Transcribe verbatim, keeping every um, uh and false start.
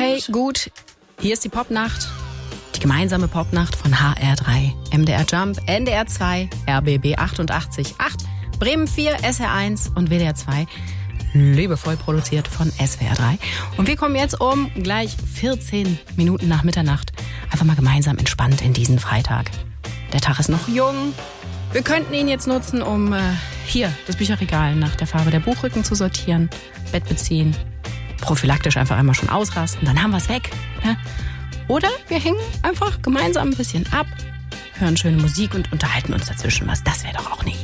Okay, gut. Hier ist die Popnacht. Die gemeinsame Popnacht von H R drei, M D R Jump, N D R zwei, R B B achtundachtzig Komma acht, Bremen vier, S R eins und W D R zwei. Liebevoll produziert von S W R drei. Und wir kommen jetzt um gleich vierzehn Minuten nach Mitternacht einfach mal gemeinsam entspannt in diesen Freitag. Der Tag ist noch jung. Wir könnten ihn jetzt nutzen, um äh, hier das Bücherregal nach der Farbe der Buchrücken zu sortieren, Bett beziehen, prophylaktisch einfach einmal schon ausrasten, dann haben wir es weg. Ne? Oder wir hängen einfach gemeinsam ein bisschen ab, hören schöne Musik und unterhalten uns dazwischen was. Das wäre doch auch eine